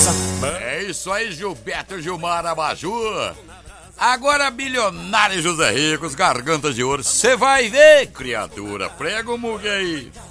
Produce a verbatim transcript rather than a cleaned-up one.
É isso aí, Gilberto Gilmar Abajur. Agora, bilionário José Ricos, garganta de ouro. Você vai ver, criatura. Prega o mugue aí.